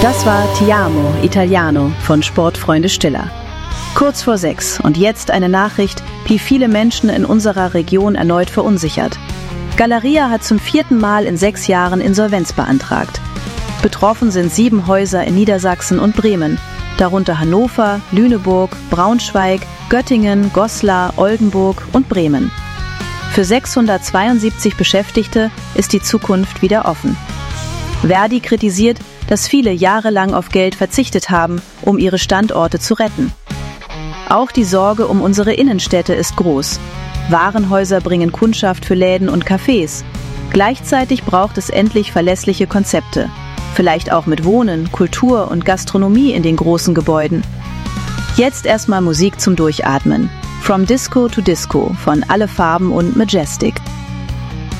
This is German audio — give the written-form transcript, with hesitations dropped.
Das war Ti amo, Italiano von Sportfreunde Stiller. Kurz vor 6 und jetzt eine Nachricht, die viele Menschen in unserer Region erneut verunsichert. Galeria hat zum 4. Mal in 6 Jahren Insolvenz beantragt. Betroffen sind 7 Häuser in Niedersachsen und Bremen, darunter Hannover, Lüneburg, Braunschweig, Göttingen, Goslar, Oldenburg und Bremen. Für 672 Beschäftigte ist die Zukunft wieder offen. Verdi kritisiert, dass viele jahrelang auf Geld verzichtet haben, um ihre Standorte zu retten. Auch die Sorge um unsere Innenstädte ist groß. Warenhäuser bringen Kundschaft für Läden und Cafés. Gleichzeitig braucht es endlich verlässliche Konzepte. Vielleicht auch mit Wohnen, Kultur und Gastronomie in den großen Gebäuden. Jetzt erstmal Musik zum Durchatmen. From Disco to Disco von Alle Farben und Majestic.